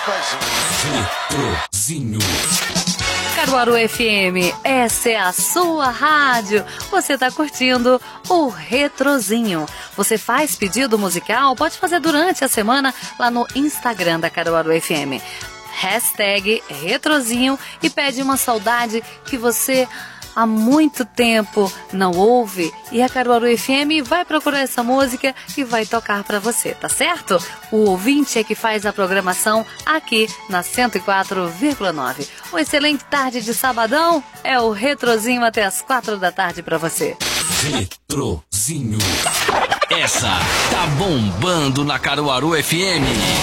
Retrozinho. Caruaru FM, essa é a sua rádio. Você tá curtindo o Retrozinho. Você faz pedido musical? Pode fazer durante a semana lá no Instagram da Caruaru FM. Hashtag Retrozinho e pede uma saudade que você há muito tempo não ouve, e a Caruaru FM vai procurar essa música e vai tocar para você, tá certo? O ouvinte é que faz a programação aqui na 104,9. Uma excelente tarde de sabadão, é o Retrozinho até as 4 da tarde para você. Retrozinho. Essa tá bombando na Caruaru FM.